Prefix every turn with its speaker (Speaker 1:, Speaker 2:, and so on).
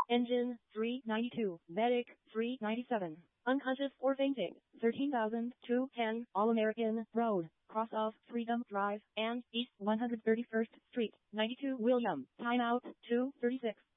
Speaker 1: Engine, 392. Medic, 397. Unconscious or fainting, 13,210. All-American Road, cross of Freedom Drive, and East 131st Street, 92 William. Timeout, 2:36.